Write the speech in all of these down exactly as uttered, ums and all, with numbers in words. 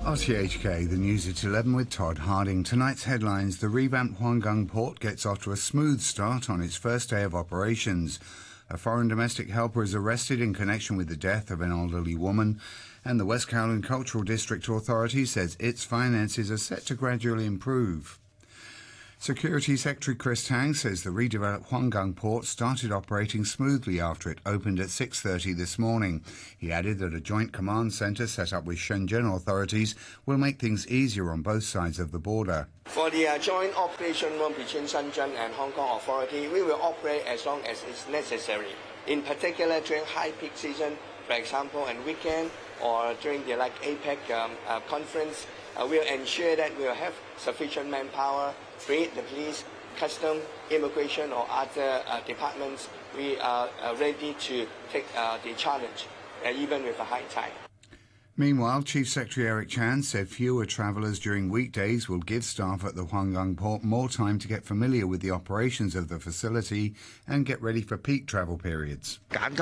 R T H K, the news at eleven with Todd Harding. Tonight's headlines: the revamped Huanggang port gets off to a smooth start on its first day of operations. A foreign domestic helper is arrested in connection with the death of an elderly woman. And the West Kowloon Cultural District Authority says its finances are set to gradually improve. Security Secretary Chris Tang says the redeveloped Huanggang port started operating smoothly after it opened at six thirty this morning. He added that a joint command centre set up with Shenzhen authorities will make things easier on both sides of the border. For the uh, joint operation room between Shenzhen and Hong Kong authority, we will operate as long as it's necessary. In particular, during high peak season, for example, and weekend, or during the like APEC um, uh, conference, uh, we'll ensure that we'll have sufficient manpower, be it the police, custom, immigration, or other uh, departments. We are uh, ready to take uh, the challenge, uh, even with a high tide. Meanwhile, Chief Secretary Eric Chan said fewer travellers during weekdays will give staff at the Huanggang port more time to get familiar with the operations of the facility and get ready for peak travel periods.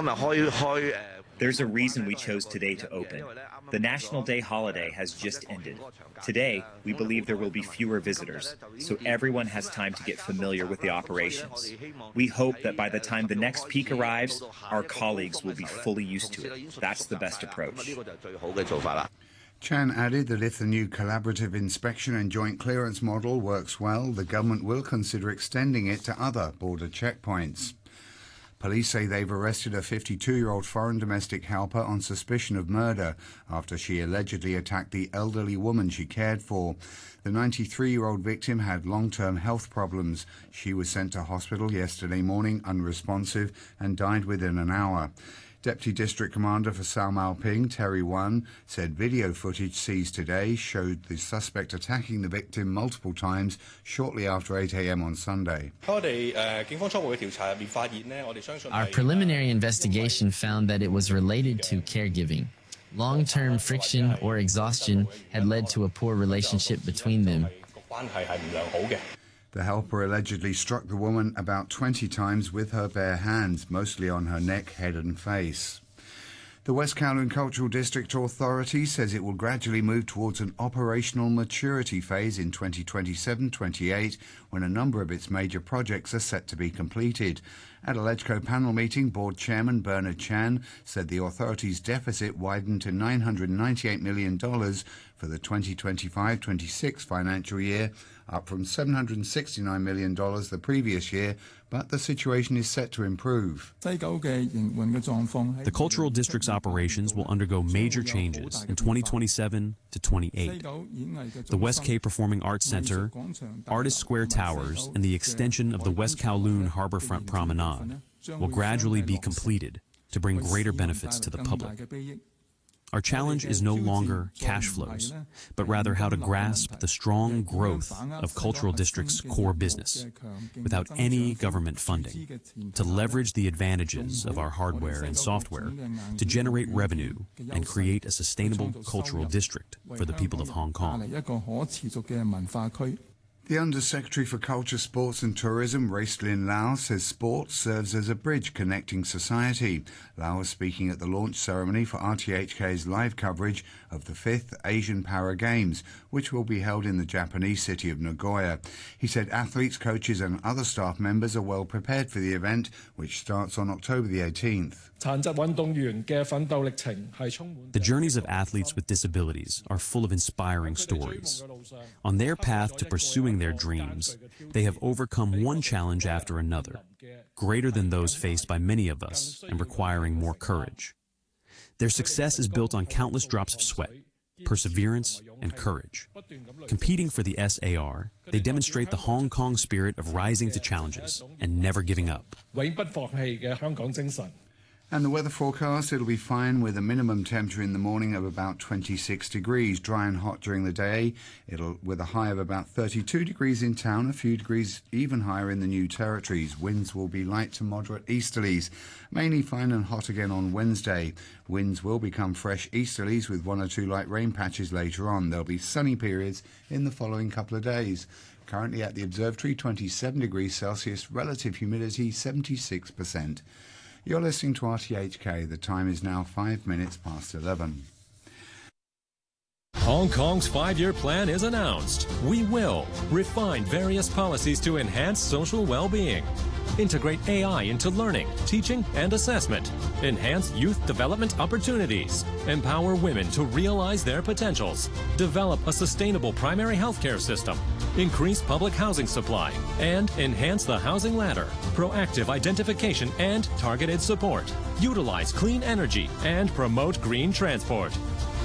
There's a reason we chose today to open. The National Day holiday has just ended. Today, we believe there will be fewer visitors, so everyone has time to get familiar with the operations. We hope that by the time the next peak arrives, our colleagues will be fully used to it. That's the best approach. Chan added that if the new collaborative inspection and joint clearance model works well, the government will consider extending it to other border checkpoints. Police say they've arrested a fifty-two-year-old foreign domestic helper on suspicion of murder after she allegedly attacked the elderly woman she cared for. The ninety-three-year-old victim had long-term health problems. She was sent to hospital yesterday morning unresponsive and died within an hour. Deputy District Commander for Sau Mau Ping, Terry Wan, said video footage seized today showed the suspect attacking the victim multiple times shortly after eight a m on Sunday. Our preliminary investigation found that it was related to caregiving. Long-term friction or exhaustion had led to a poor relationship between them. The helper allegedly struck the woman about twenty times with her bare hands, mostly on her neck, head and face. The West Kowloon Cultural District Authority says it will gradually move towards an operational maturity phase in twenty twenty-seven twenty-eight, when a number of its major projects are set to be completed. At a LegCo panel meeting, Board Chairman Bernard Chan said the authority's deficit widened to nine hundred ninety-eight million dollars for the twenty twenty-five twenty-six financial year, up from seven hundred sixty-nine million dollars the previous year, but the situation is set to improve. The Cultural District's operations will undergo major changes in twenty twenty-seven to twenty-eight. The West K Performing Arts Center, Artist Square Towers, and the extension of the West Kowloon Harbourfront Promenade will gradually be completed to bring greater benefits to the public. Our challenge is no longer cash flows, but rather how to grasp the strong growth of Cultural District's core business without any government funding, to leverage the advantages of our hardware and software to generate revenue and create a sustainable cultural district for the people of Hong Kong. The Undersecretary for Culture, Sports and Tourism, Racelyn Lau, says sport serves as a bridge connecting society. Lau was speaking at the launch ceremony for R T H K's live coverage of the fifth Asian Para Games, which will be held in the Japanese city of Nagoya. He said athletes, coaches and other staff members are well prepared for the event, which starts on October the eighteenth. The journeys of athletes with disabilities are full of inspiring stories. On their path to pursuing their dreams, they have overcome one challenge after another, greater than those faced by many of us and requiring more courage. Their success is built on countless drops of sweat, perseverance, and courage. Competing for the S A R, they demonstrate the Hong Kong spirit of rising to challenges and never giving up. And the weather forecast, it'll be fine with a minimum temperature in the morning of about twenty-six degrees, dry and hot during the day. It'll with a high of about thirty-two degrees in town, a few degrees even higher in the New Territories. Winds will be light to moderate easterlies, mainly fine and hot again on Wednesday. Winds will become fresh easterlies with one or two light rain patches later on. There'll be sunny periods in the following couple of days. Currently at the observatory, twenty-seven degrees Celsius, relative humidity seventy-six percent. You're listening to R T H K. The time is now five minutes past eleven. Hong Kong's five-year plan is announced. We will refine various policies to enhance social well-being, integrate A I into learning, teaching, and assessment, enhance youth development opportunities, empower women to realize their potentials, develop a sustainable primary healthcare system, increase public housing supply, and enhance the housing ladder, proactive identification and targeted support, utilize clean energy, and promote green transport.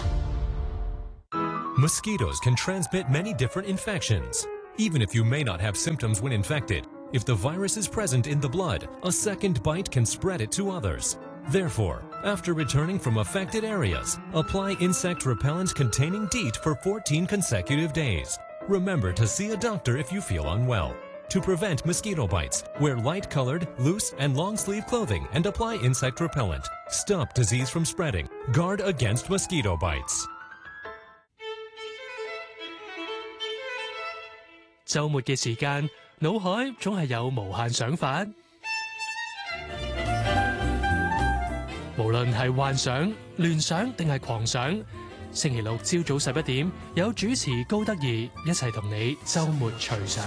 Mosquitoes can transmit many different infections. Even if you may not have symptoms when infected, if the virus is present in the blood, a second bite can spread it to others. Therefore, after returning from affected areas, apply insect repellent containing DEET for fourteen consecutive days. Remember to see a doctor if you feel unwell. To prevent mosquito bites, wear light-colored, loose, and long-sleeve clothing and apply insect repellent. Stop disease from spreading. Guard against mosquito bites. 週末嘅時間，腦海總係有無限想法。無論係幻想、聯想定係狂想，星期六朝早十一點有主持高德儀一齊同你週末隨想。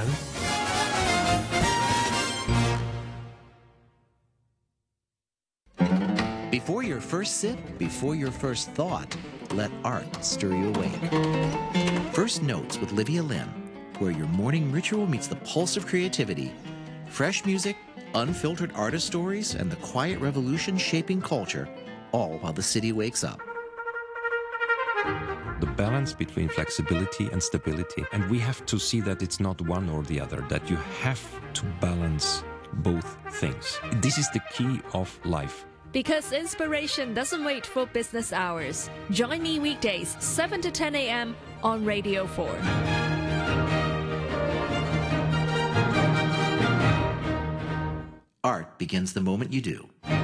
Before your first sip, before your first thought, let art stir you awake. First Notes with Livia Lim, where your morning ritual meets the pulse of creativity. Fresh music, unfiltered artist stories, and the quiet revolution shaping culture, all while the city wakes up. The balance between flexibility and stability, and we have to see that it's not one or the other, that you have to balance both things. This is the key of life. Because inspiration doesn't wait for business hours. Join me weekdays, seven to ten a m on Radio four. Art begins the moment you do.